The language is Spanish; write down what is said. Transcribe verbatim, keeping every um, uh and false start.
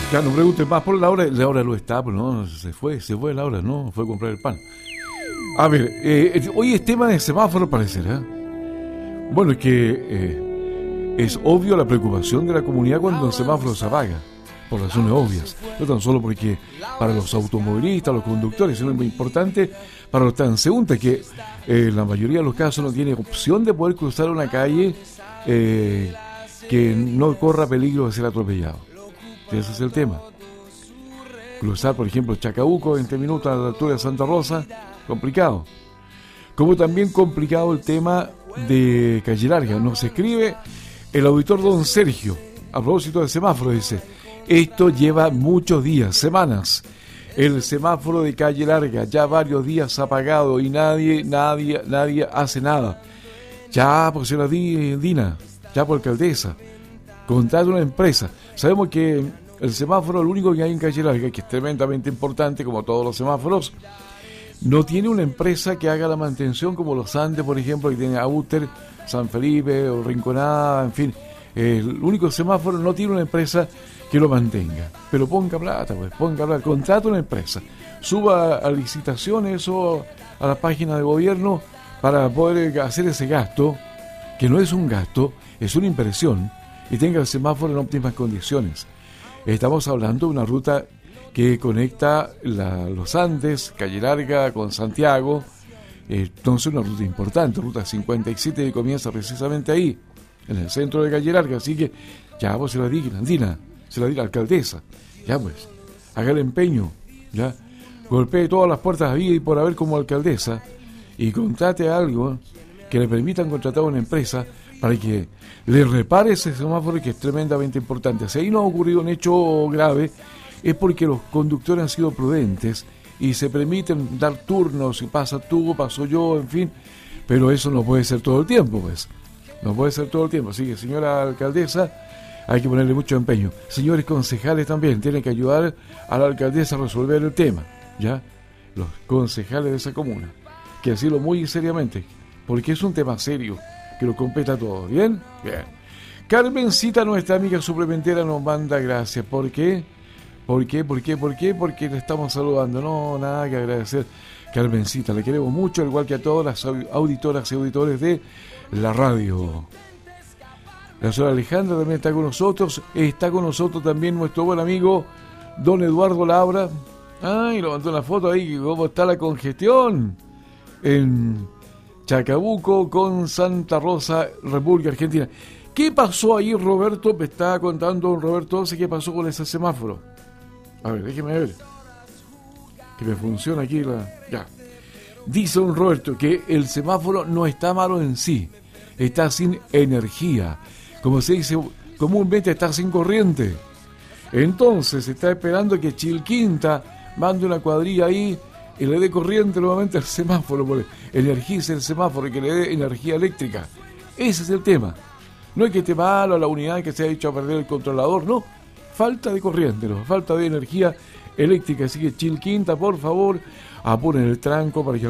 Ya no preguntes más por Laura. Laura lo está, pues no, se fue, se fue Laura, no, fue a comprar el pan. A ver, eh, hoy es tema de semáforo, parecerá. Bueno, es que eh, es obvio la preocupación de la comunidad cuando el semáforo se apaga, por razones obvias. No tan solo porque para los automovilistas, los conductores, sino muy importante para los transeúntes, que eh, en la mayoría de los casos no tienen opción de poder cruzar una calle eh, que no corra peligro de ser atropellado. Ese es el tema. Cruzar, por ejemplo, Chacabuco veinte minutos a la altura de Santa Rosa, complicado. Como también complicado el tema de Calle Larga. Nos escribe el auditor don Sergio, a propósito del semáforo, dice: esto lleva muchos días, semanas. El semáforo de Calle Larga ya varios días apagado y nadie, nadie, nadie hace nada. Ya, por señora Dina, ya por alcaldesa, contrata una empresa. Sabemos que el semáforo, lo único que hay en Calle Larga, que es tremendamente importante, como todos los semáforos, no tiene una empresa que haga la mantención como los Andes, por ejemplo, que tiene Auter, San Felipe o Rinconada, en fin. El único semáforo no tiene una empresa que lo mantenga. Pero ponga plata, pues, ponga plata, contrata una empresa, suba a licitaciones o a la página de gobierno para poder hacer ese gasto, que no es un gasto, es una inversión, y tenga el semáforo en óptimas condiciones. Estamos hablando de una ruta que conecta la, los Andes, Calle Larga, con Santiago. Entonces una ruta importante, ruta cincuenta y siete, que comienza precisamente ahí, en el centro de Calle Larga. Así que ya pues se la diga, Andina, se la diga la alcaldesa, ya pues, haga el empeño, ya, golpee todas las puertas a vida y por haber como alcaldesa y contrate algo que le permitan contratar a una empresa para que le repare ese semáforo, que es tremendamente importante. Si ahí no ha ocurrido un hecho grave, es porque los conductores han sido prudentes y se permiten dar turnos, y pasa tú, paso yo, en fin, pero eso no puede ser todo el tiempo, pues, no puede ser todo el tiempo. Así que, señora alcaldesa, hay que ponerle mucho empeño. Señores concejales también tienen que ayudar a la alcaldesa a resolver el tema, ¿ya? Los concejales de esa comuna, que decirlo muy seriamente, porque es un tema serio, que lo compete a todos. ¿Bien? Bien. Carmencita, nuestra amiga suplementera, nos manda gracias. ¿Por qué? ¿Por qué? ¿Por qué? ¿Por qué? Porque le estamos saludando. No, nada que agradecer. Carmencita, le queremos mucho, al igual que a todas las auditoras y auditores de la radio. La señora Alejandra también está con nosotros. Está con nosotros también nuestro buen amigo don Eduardo Labra. Ay, lo mandó una foto ahí, cómo está la congestión en Chacabuco con Santa Rosa, República Argentina. ¿Qué pasó ahí, Roberto? Me estaba contando don Roberto Once qué pasó con ese semáforo. A ver, déjeme ver. Que me funciona aquí la... Ya. Dice don Roberto que el semáforo no está malo en sí. Está sin energía. Como se dice comúnmente, está sin corriente. Entonces está esperando que Chilquinta mande una cuadrilla ahí y le dé corriente nuevamente al semáforo, porque energice el semáforo y que le dé energía eléctrica. Ese es el tema. No es que esté malo la unidad que se ha hecho a perder el controlador, no. Falta de corriente, no, falta de energía eléctrica. Así que Chilquinta, por favor, apuren el tranco para que